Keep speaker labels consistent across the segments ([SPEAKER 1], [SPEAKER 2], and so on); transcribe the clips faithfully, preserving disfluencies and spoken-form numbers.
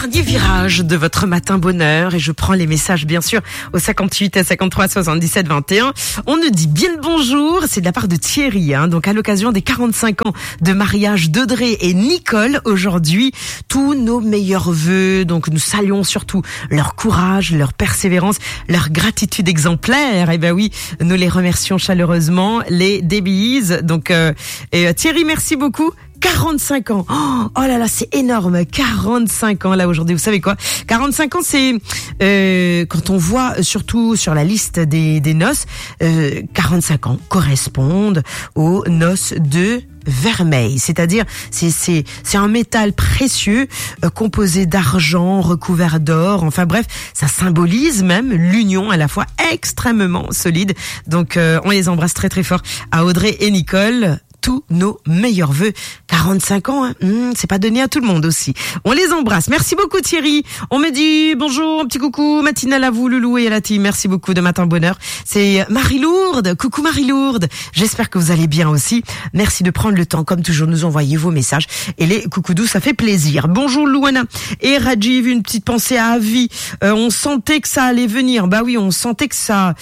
[SPEAKER 1] Dernier virage de votre matin bonheur et je prends les messages bien sûr au cinquante-huit à cinquante-trois soixante-dix-sept vingt et un. On nous dit bien le bonjour, c'est de la part de Thierry, hein, donc à l'occasion des quarante-cinq ans de mariage d'Audrey et Nicole aujourd'hui, tous nos meilleurs vœux. Donc nous saluons surtout leur courage, leur persévérance, leur gratitude exemplaire. Et ben oui, nous les remercions chaleureusement, les Debbie's. Donc euh, et, Thierry, merci beaucoup. quarante-cinq ans. Oh, oh là là, c'est énorme. quarante-cinq ans là aujourd'hui. Vous savez quoi? quarante-cinq ans, c'est euh, quand on voit surtout sur la liste des, des noces, euh, quarante-cinq ans correspondent aux noces de vermeil, c'est-à-dire c'est c'est c'est un métal précieux euh, composé d'argent recouvert d'or. Enfin bref, ça symbolise même l'union à la fois extrêmement solide. Donc euh, on les embrasse très très fort à Audrey et Nicole. Tous nos meilleurs vœux. quarante-cinq ans, hein, mmh, c'est pas donné à tout le monde aussi. On les embrasse. Merci beaucoup Thierry. On me dit bonjour, un petit coucou matinal à vous Loulou et à la team. Merci beaucoup de Matin Bonheur. C'est Marie-Lourde. Coucou Marie-Lourde. J'espère que vous allez bien aussi. Merci de prendre le temps, comme toujours, nous envoyer vos messages. Et les coucou doux, ça fait plaisir. Bonjour Louana et Rajiv, une petite pensée à Avi. Euh, on sentait que ça allait venir. Bah oui, on sentait que ça,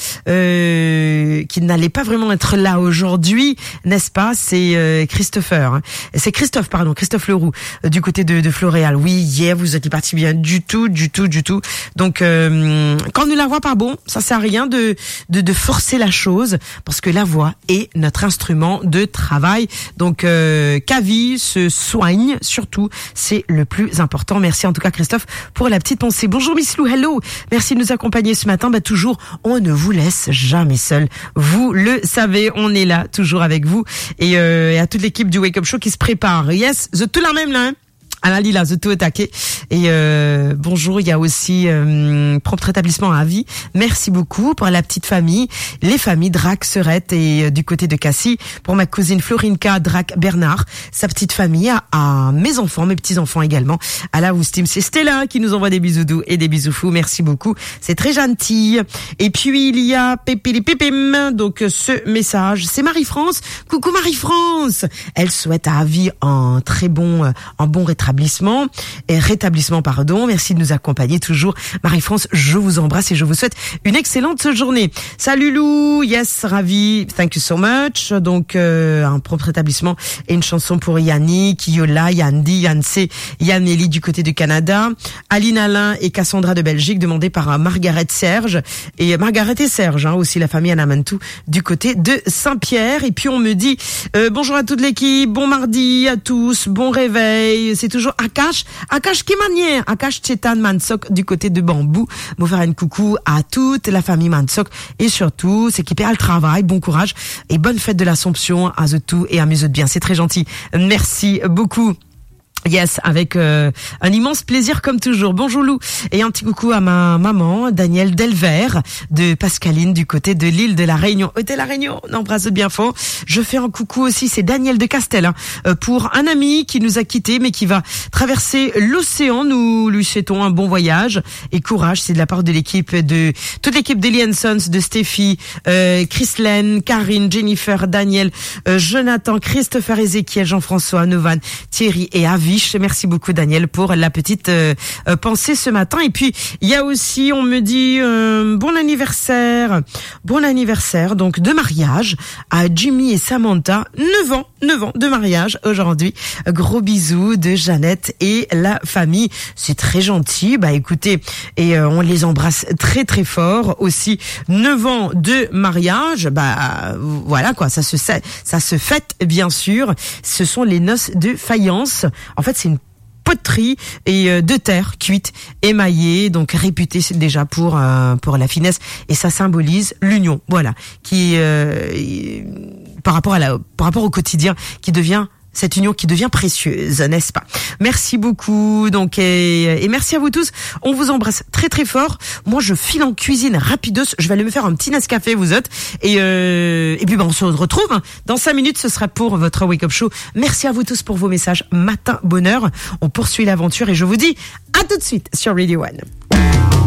[SPEAKER 1] euh, qu'il n'allait pas vraiment être là aujourd'hui, n'est-ce pas? C'est euh, Christopher, hein. C'est Christophe, pardon, Christophe Leroux, euh, du côté de, de Floréal. Oui, hier, vous êtes parti bien du tout, du tout, du tout. Donc, euh, quand nous la voix pas bon, ça sert à rien de, de, de forcer la chose, parce que la voix est notre instrument de travail. Donc, euh, qu'Avi se soigne, surtout, c'est le plus important. Merci en tout cas, Christophe, pour la petite pensée. Bonjour Miss Lou, hello. Merci de nous accompagner ce matin. Bah, toujours, on ne vous laisse jamais seul. Vous le savez, on est là, toujours avec vous. Et Euh, et à toute l'équipe du Wake Up Show qui se prépare. Yes, the tout la même là. Hein. Alain Lila, The Tout attaqué. Et euh, bonjour, il y a aussi euh, propre rétablissement à Avis. Merci beaucoup pour la petite famille, les familles Drac, Serette et euh, du côté de Cassis, pour ma cousine Florinka Drac Bernard, sa petite famille, à, à mes enfants, mes petits-enfants également. À la Oustim, c'est Stella qui nous envoie des bisous doux et des bisous fous. Merci beaucoup, c'est très gentil. Et puis il y a Pépili Pépim, donc ce message, c'est Marie-France. Coucou Marie-France. Elle souhaite à Avis un très bon, un bon rétablissement. Et rétablissement, pardon. Merci de nous accompagner toujours. Marie-France, je vous embrasse et je vous souhaite une excellente journée. Salut Lou, yes, ravi, thank you so much. Donc, euh, un propre rétablissement et une chanson pour Yannick, Yola, Yandi, Yancé, Yaneli du côté du Canada, Aline Alain et Cassandra de Belgique, demandé par Margaret Serge. Et Margaret et Serge, hein, aussi la famille Anamantou du côté de Saint-Pierre. Et puis on me dit, euh, bonjour à toute l'équipe, bon mardi à tous, bon réveil. C'est toujours Akash, Akash qui manière, Akash Chetan Mansok du côté de Bambou. Vous faire une coucou à toute la famille Mansok et surtout, c'est qui perd le travail, bon courage et bonne fête de l'Assomption à The Tout et amusez-vous bien, c'est très gentil. Merci beaucoup. Yes, avec euh, un immense plaisir comme toujours. Bonjour Lou et un petit coucou à ma maman Danielle Delvert de Pascaline du côté de l'île de la Réunion. Hôtel La Réunion, on embrasse bien fort. Je fais un coucou aussi, c'est Daniel de Castel, hein, pour un ami qui nous a quittés mais qui va traverser l'océan. Nous lui souhaitons un bon voyage et courage. C'est de la part de l'équipe de toute l'équipe d'Eli Sons, de Stéphie, euh, Christelaine, Karine, Jennifer, Daniel, euh, Jonathan, Christopher, Ézéchiel, Jean-François, Novan, Thierry et Avi. Merci beaucoup Daniel pour la petite euh, pensée ce matin. Et puis il y a aussi, on me dit euh, bon anniversaire, bon anniversaire donc de mariage à Jimmy et Samantha, neuf ans, neuf ans de mariage aujourd'hui. Gros bisous de Jeannette et la famille. C'est très gentil. Bah écoutez, et euh, on les embrasse très très fort aussi. neuf ans de mariage, bah voilà quoi, ça se ça se fête bien sûr. Ce sont les noces de faïence. En fait, c'est une poterie et euh, de terre cuite, émaillée, donc réputée déjà pour euh, pour la finesse et ça symbolise l'union. Voilà, qui euh, par rapport à la par rapport au quotidien qui devient cette union qui devient précieuse, n'est-ce pas? Merci beaucoup. Donc et, et merci à vous tous. On vous embrasse très très fort. Moi, je file en cuisine rapidos. Je vais aller me faire un petit Nescafé, vous autres. Et euh, et puis ben on se retrouve hein. Dans cinq minutes. Ce sera pour votre Wake Up Show. Merci à vous tous pour vos messages. Matin bonheur. On poursuit l'aventure et je vous dis à tout de suite sur Radio One.